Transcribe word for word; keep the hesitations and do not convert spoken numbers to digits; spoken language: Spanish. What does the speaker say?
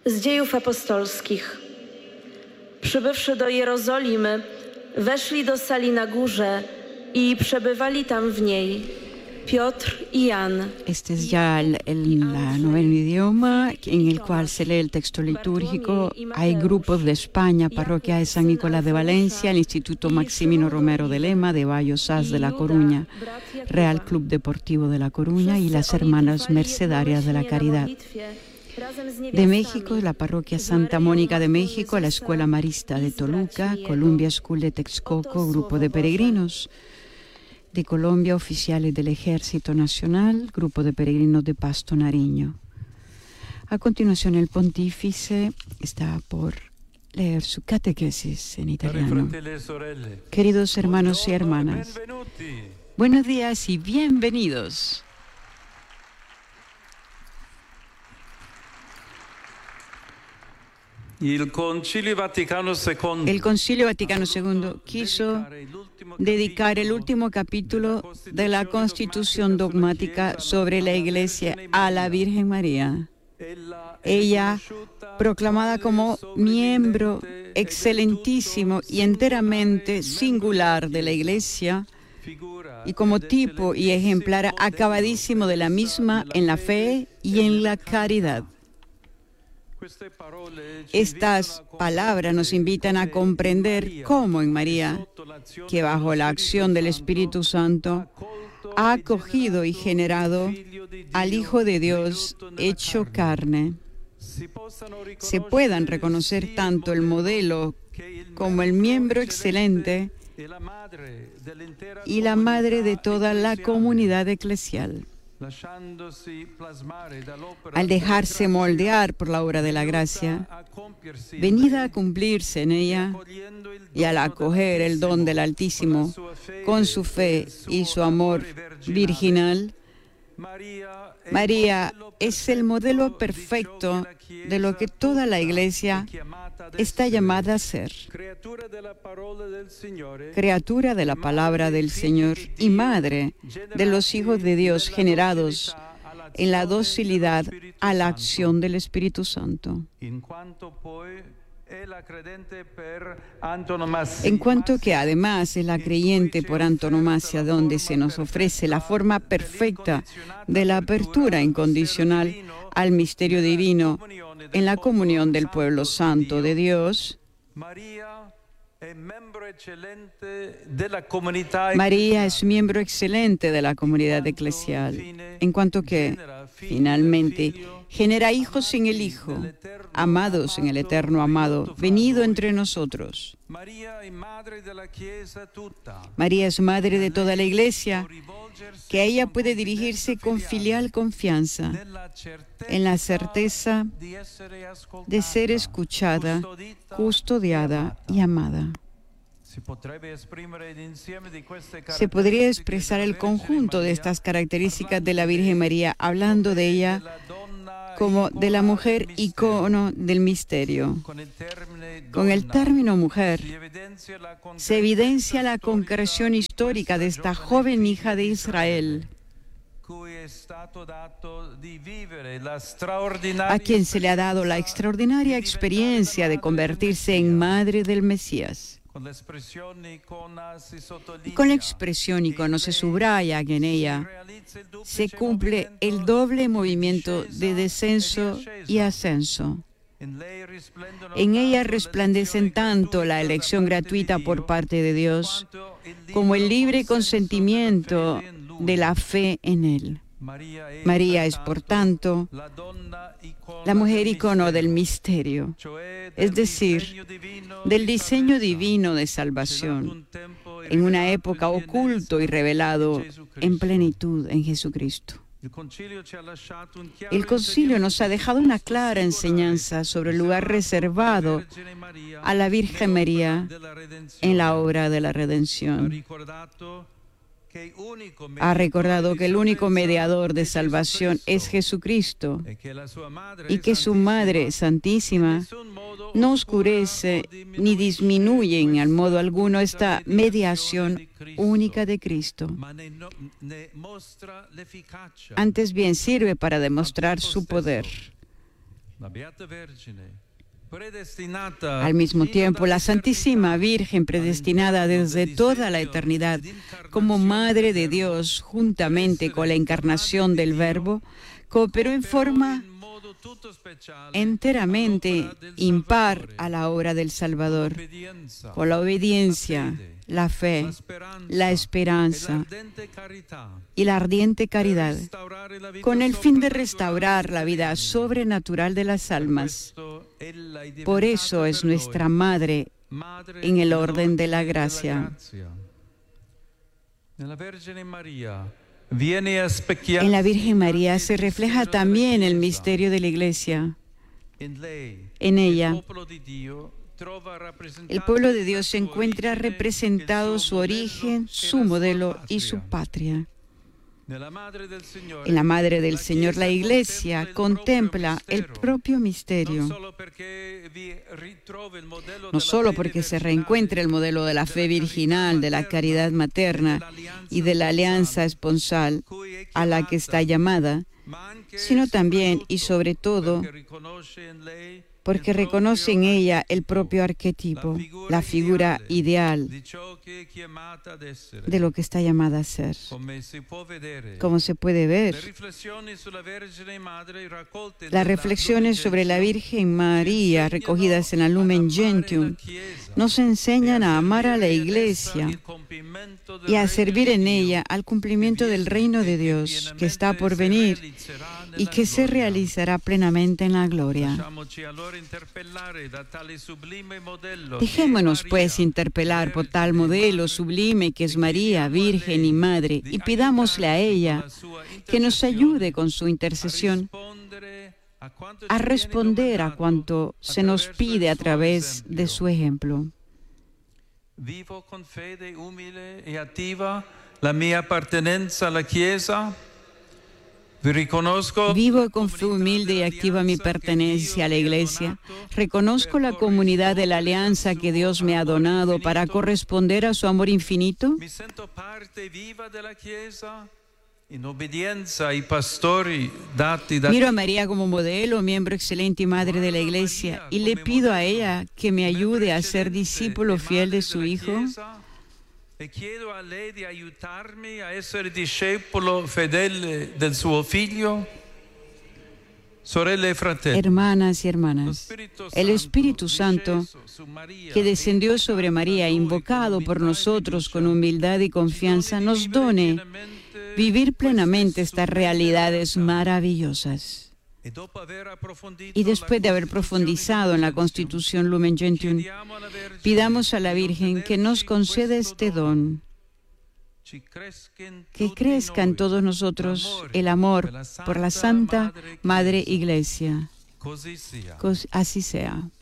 Z Dziejów Apostolskich. Przybywszy do Jerozolimy, weszli do sali na górze i przebywali tam w niej Piotr y Jan. Este es ya el, el la noveno idioma en el cual se lee el texto litúrgico. Hay grupos de España, Parroquia de San Nicolás de Valencia, el Instituto Maximino Romero de Lema, de Bayo Sas de La Coruña, Real Club Deportivo de La Coruña y las Hermanas Mercedarias de la Caridad. De México, la Parroquia Santa Mónica de México, la Escuela Marista de Toluca, Columbia School de Texcoco, Grupo de Peregrinos. De Colombia, oficiales del Ejército Nacional, Grupo de Peregrinos de Pasto Nariño. A continuación, el pontífice está por leer su catequesis en italiano. Queridos hermanos y hermanas, buenos días y bienvenidos. El Concilio Vaticano segundo, El Concilio Vaticano segundo quiso dedicar el último capítulo de la Constitución dogmática sobre la Iglesia a la Virgen María. Ella, proclamada como miembro excelentísimo y enteramente singular de la Iglesia, y como tipo y ejemplar acabadísimo de la misma en la fe y en la caridad. Estas palabras nos invitan a comprender cómo en María, que bajo la acción del Espíritu Santo ha acogido y generado al Hijo de Dios hecho carne, se puedan reconocer tanto el modelo como el miembro excelente y la madre de toda la comunidad eclesial. Al dejarse moldear por la obra de la gracia, venida a cumplirse en ella, y al acoger el don del Altísimo con su fe y su amor virginal, María es el modelo perfecto de lo que toda la Iglesia está llamada a ser. Criatura de la palabra del Señor y madre de los hijos de Dios generados en la docilidad a la acción del Espíritu Santo. En cuanto que además es la creyente por antonomasia, donde se nos ofrece la forma perfecta de la apertura incondicional al misterio divino en la comunión del pueblo santo de Dios, María es miembro excelente de la comunidad eclesial, en cuanto que, finalmente, genera hijos en el Hijo, amados en el eterno amado, venido entre nosotros. María es madre de toda la Iglesia, que a ella puede dirigirse con filial confianza, en la certeza de ser escuchada, custodiada y amada. Se podría expresar el conjunto de estas características de la Virgen María, hablando de ella como de la mujer icono del misterio. Con el término mujer se evidencia la concreción histórica de esta joven hija de Israel, a quien se le ha dado la extraordinaria experiencia de convertirse en madre del Mesías. Y con la expresión icono se subraya que en ella se cumple el doble movimiento de descenso y ascenso. En ella resplandecen tanto la elección gratuita por parte de Dios como el libre consentimiento de la fe en Él. María es, por tanto, la mujer icono del misterio, es decir, del diseño divino de salvación, en una época oculto y revelado en plenitud en Jesucristo. El Concilio nos ha dejado una clara enseñanza sobre el lugar reservado a la Virgen María en la obra de la redención. Ha recordado que el único mediador de salvación es Jesucristo y que su Madre Santísima no oscurece ni disminuye en al modo alguno esta mediación única de Cristo. Antes bien sirve para demostrar su poder. Al mismo tiempo, la Santísima Virgen, predestinada desde toda la eternidad como Madre de Dios, juntamente con la encarnación del Verbo, cooperó en forma enteramente impar a la obra del Salvador, por la obediencia, la fe, la esperanza y la ardiente caridad, con el fin de restaurar la vida sobrenatural de las almas. Por eso es nuestra Madre en el orden de la gracia. En la Virgen María se refleja también el misterio de la Iglesia. En ella, el pueblo de Dios encuentra representado su origen, su modelo y su patria. En la Madre del Señor, la Iglesia contempla el propio misterio, no solo porque se reencuentra el modelo de la fe virginal, de la caridad materna y de la alianza esponsal a la que está llamada, sino también y sobre todo porque reconoce en ella el propio arquetipo, la figura ideal de lo que está llamada a ser. Como se puede ver, las reflexiones sobre la Virgen María recogidas en la Lumen Gentium nos enseñan a amar a la Iglesia y a servir en ella al cumplimiento del reino de Dios que está por venir y que se realizará plenamente en la gloria. Dejémonos pues interpelar por tal modelo sublime que es María, Virgen y Madre, y pidámosle a ella que nos ayude con su intercesión a responder a cuanto se nos pide a través de su ejemplo. Vivo con fede umile e attiva la mia appartenenza alla Chiesa. Vivo con fe humilde y activa mi pertenencia a la Iglesia. Reconozco la comunidad de la alianza que Dios me ha donado para corresponder a su amor infinito. Mi sento parte viva della Chiesa in obbedienza ai pastori dati da... Miro a María como modelo, miembro excelente y madre de la Iglesia, y le pido a ella que me ayude a ser discípulo fiel de su Hijo. E chiedo a lei di aiutarmi a essere discepolo fedele del suo figlio. Sorelle e fratelli, hermanas y hermanas, el Espíritu Santo que descendió sobre María, invocado por nosotros con humildad y confianza, nos done vivir plenamente estas realidades maravillosas. Y después de haber profundizado en la Constitución Lumen Gentium, pidamos a la Virgen que nos conceda este don, que crezca en todos nosotros el amor por la Santa Madre Iglesia. Así sea.